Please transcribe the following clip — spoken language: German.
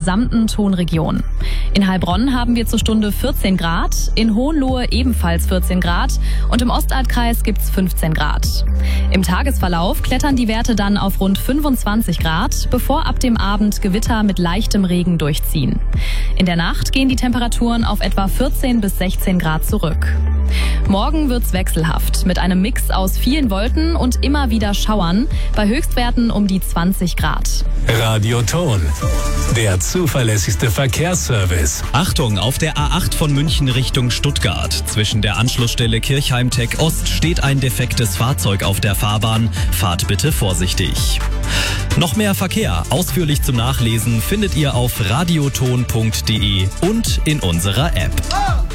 gesamten Tonregion. In Heilbronn haben wir zur Stunde 14 Grad, in Hohenlohe ebenfalls 14 Grad und im Ostaltkreis gibt's 15 Grad. Im Tagesverlauf klettern die Werte dann auf rund 25 Grad, bevor ab dem Abend Gewitter mit leichtem Regen durchziehen. In der Nacht gehen die Temperaturen auf etwa 14 bis 16 Grad zurück. Morgen wird's wechselhaft mit einem Mix aus vielen Wolken und immer wieder Schauern, bei Höchstwerten um die 20 Grad. Radioton, der zuverlässigste Verkehrsservice. Achtung, auf der A8 von München Richtung Stuttgart. Zwischen der Anschlussstelle Kirchheim-Tech Ost steht ein defektes Fahrzeug auf der Fahrbahn. Fahrt bitte vorsichtig. Noch mehr Verkehr, ausführlich zum Nachlesen, findet ihr auf radioton.de und in unserer App.